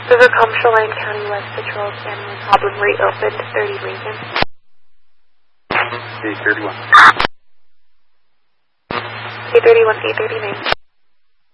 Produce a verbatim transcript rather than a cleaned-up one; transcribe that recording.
River Calm Shoreline County West Patrol, Canyon Problem reopened, thirty Lincoln. eight thirty-one. eight thirty-one, eight thirty-nine.